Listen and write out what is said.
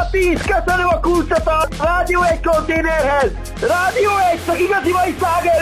10, köszönöm a kulcsot a Rádió 1 konténerhez! Rádió 1, csak igazi vagy száger!